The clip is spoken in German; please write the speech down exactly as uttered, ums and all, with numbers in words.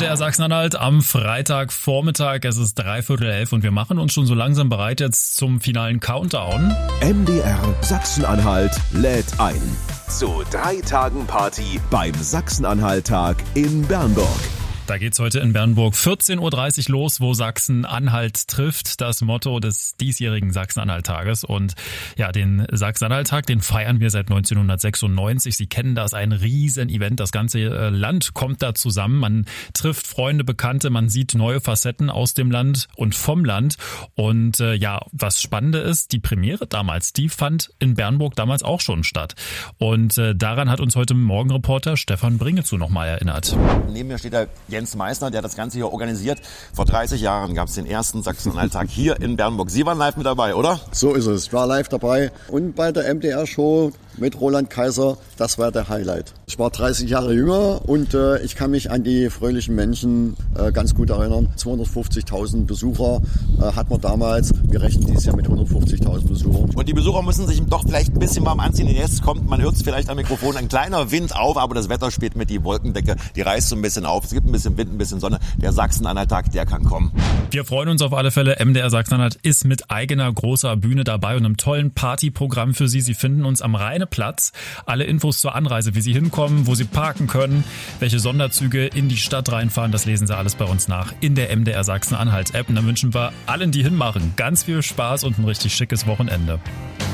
R Sachsen-Anhalt am Freitagvormittag. Es ist dreiviertel elf und wir machen uns schon so langsam bereit jetzt zum finalen Countdown. M D R Sachsen-Anhalt lädt ein zu drei Tagen Party beim Sachsen-Anhalt-Tag in Bernburg. Da geht's heute in Bernburg vierzehn Uhr dreißig los, wo Sachsen-Anhalt trifft. Das Motto des diesjährigen Sachsen-Anhalt-Tages. Und ja, den Sachsen-Anhalt-Tag, den feiern wir seit neunzehnhundertsechsundneunzig. Sie kennen das, ein Riesen-Event. Das ganze Land kommt da zusammen. Man trifft Freunde, Bekannte, man sieht neue Facetten aus dem Land und vom Land. Und äh, ja, was Spannende ist, die Premiere damals, die fand in Bernburg damals auch schon statt. Und äh, daran hat uns heute Morgenreporter Stefan Bringezu nochmal erinnert. Neben mir steht der Jens Meissner, der das Ganze hier organisiert. Vor dreißig Jahren gab es den ersten Sachsen-Anhalt-Tag hier in Bernburg. Sie waren live mit dabei, oder? So ist es. Ich war live dabei. Und bei der M D R-Show mit Roland Kaiser, das war der Highlight. Ich war dreißig Jahre jünger und äh, ich kann mich an die fröhlichen Menschen äh, ganz gut erinnern. zweihundertfünfzigtausend Besucher äh, hat man damals. Wir rechnen dieses Jahr mit hundertfünfzigtausend Besuchern. Und die Besucher müssen sich doch vielleicht ein bisschen warm anziehen. Jetzt kommt, man hört es vielleicht am Mikrofon, ein kleiner Wind auf, aber das Wetter spielt mit, die Wolkendecke, die reißt so ein bisschen auf. Es gibt ein bisschen Wind, ein bisschen Sonne. Der Sachsen-Anhalt-Tag, der kann kommen. Wir freuen uns auf alle Fälle. M D R Sachsen-Anhalt ist mit eigener großer Bühne dabei und einem tollen Partyprogramm für Sie. Sie finden uns am Rheineplatz. Alle Infos zur Anreise, wie Sie hinkommen, wo Sie parken können, welche Sonderzüge in die Stadt reinfahren, das lesen Sie alles bei uns nach in der M D R Sachsen-Anhalt-App. Und dann wünschen wir allen, die hinmachen, ganz viel Spaß und ein richtig schickes Wochenende.